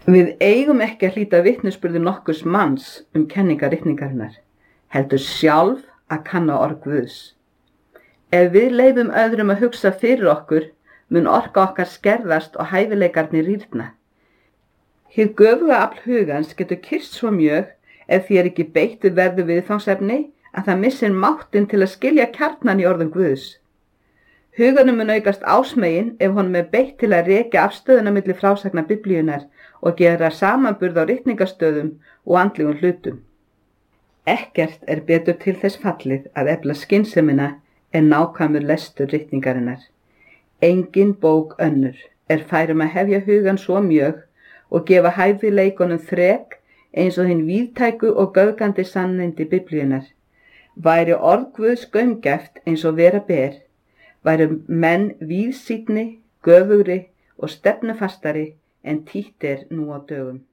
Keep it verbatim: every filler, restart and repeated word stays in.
Við eigum ekki að hlíta vitnisburði nokkurs manns um kenningar ritningarinnar, heldur sjálf að kanna orð Guðs. Ef við leyfum öðrum að hugsa fyrir okkur, mun orka okkar skerðast og hæfileikarnir rýrna. Hið göfuga afl hugans getur kyrst svo mjög ef því er ekki beitt við verðu viðfangsefni að það missir máttinn til að skilja kjarnan í orðum Guðs. Huganum mun aukast ásmegin ef honum er beitt til að rekja afstöðuna milli frásagna Biblíunnar og gera samanburð á ritningastöðum og andlegum hlutum. Ekkert er betur til þess fallið að efla skynsemina en nákvæmur lestur ritningarinnar. Engin bók önnur er færum að hefja hugan svo mjög og gefa hæfileikunum þrek eins og hinn víðtæku og göfgandi sannindi Biblíunnar. Væri orð Guðs gaumgæft eins og vera ber, væru menn víðsýnni, göfugri og stefnufastari en títt er nú á dögum.